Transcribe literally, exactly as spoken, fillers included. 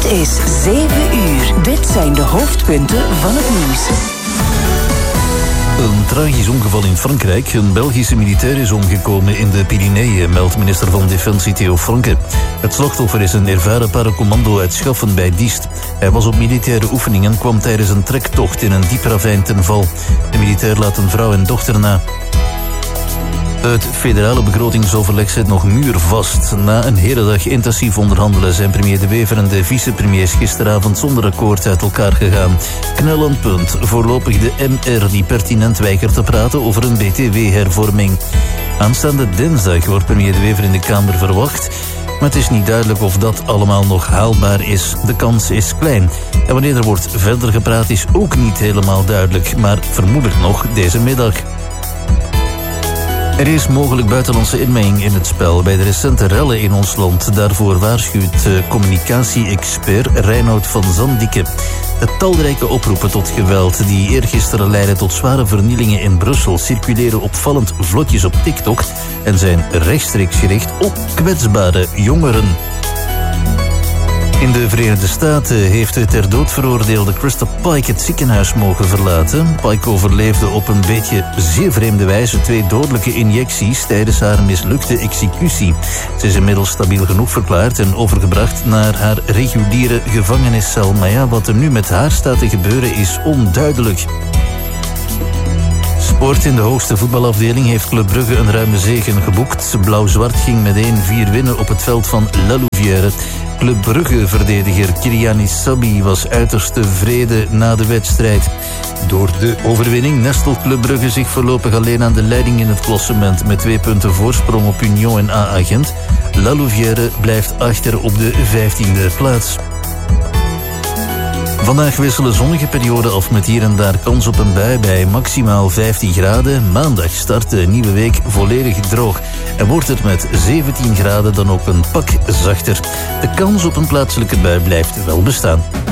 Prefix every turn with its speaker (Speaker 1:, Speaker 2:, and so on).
Speaker 1: Het is zeven uur. Dit zijn de hoofdpunten van het nieuws.
Speaker 2: Een tragisch ongeval in Frankrijk. Een Belgische militair is omgekomen in de Pyreneeën, meldt minister van Defensie Theo Franke. Het slachtoffer is een ervaren paracommando uit Schaffen bij Diest. Hij was op militaire oefeningen en kwam tijdens een trektocht in een diep ravijn ten val. De militair laat een vrouw en dochter na. Het federale begrotingsoverleg zit nog muurvast. Na een hele dag intensief onderhandelen zijn premier De Wever en de vicepremiers gisteravond zonder akkoord uit elkaar gegaan. Knellend punt. Voorlopig de M R die pertinent weigert te praten over een B T W-hervorming. Aanstaande dinsdag wordt premier De Wever in de Kamer verwacht. Maar het is niet duidelijk of dat allemaal nog haalbaar is. De kans is klein. En wanneer er wordt verder gepraat is ook niet helemaal duidelijk. Maar vermoedelijk nog deze middag. Er is mogelijk buitenlandse inmenging in het spel bij de recente rellen in ons land. Daarvoor waarschuwt communicatie-expert Reinoud van Zandike. De talrijke oproepen tot geweld die eergisteren leidden tot zware vernielingen in Brussel circuleren opvallend vlotjes op TikTok en zijn rechtstreeks gericht op kwetsbare jongeren. In de Verenigde Staten heeft de ter dood veroordeelde Krista Pike het ziekenhuis mogen verlaten. Pike overleefde op een beetje zeer vreemde wijze twee dodelijke injecties tijdens haar mislukte executie. Ze is inmiddels stabiel genoeg verklaard en overgebracht naar haar reguliere gevangeniscel. Maar ja, wat er nu met haar staat te gebeuren is onduidelijk. Sport in de hoogste voetbalafdeling heeft Club Brugge een ruime zege geboekt. Blauw-zwart ging met één vier winnen op het veld van La Louvière. Club Brugge-verdediger Kyriani Sabbi was uiterst tevreden na de wedstrijd. Door de overwinning nestelt Club Brugge zich voorlopig alleen aan de leiding in het klassement met twee punten voorsprong op Union en A A Gent. La Louvière blijft achter op de vijftiende plaats. Vandaag wisselen zonnige perioden af met hier en daar kans op een bui bij maximaal vijftien graden. Maandag start de nieuwe week volledig droog. En wordt het met zeventien graden dan ook een pak zachter. De kans op een plaatselijke bui blijft wel bestaan.